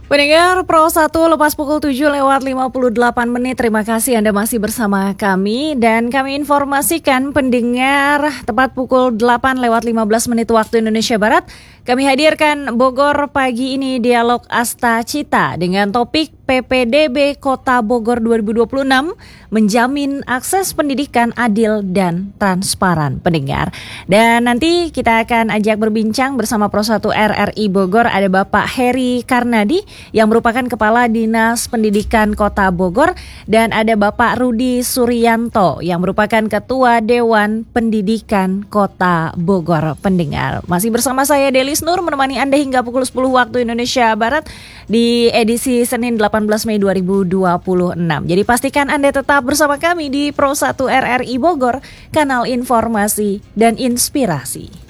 Pendengar Pro 1 lepas pukul 7:58. Terima kasih Anda masih bersama kami. Dan kami informasikan pendengar tepat pukul 8:15 waktu Indonesia Barat. Kami hadirkan Bogor pagi ini dialog Asta Cita dengan topik PPDB Kota Bogor 2026 menjamin akses pendidikan adil dan transparan, pendengar. Dan nanti kita akan ajak berbincang bersama Pro 1 RRI Bogor ada Bapak Heri Karnadi yang merupakan Kepala Dinas Pendidikan Kota Bogor dan ada Bapak Rudi Suryanto yang merupakan Ketua Dewan Pendidikan Kota Bogor, pendengar. Masih bersama saya Delis Nur menemani Anda hingga pukul 10 waktu Indonesia Barat di edisi Senin 18 Mei 2026. Jadi pastikan Anda tetap bersama kami di Pro 1 RRI Bogor, kanal informasi dan inspirasi.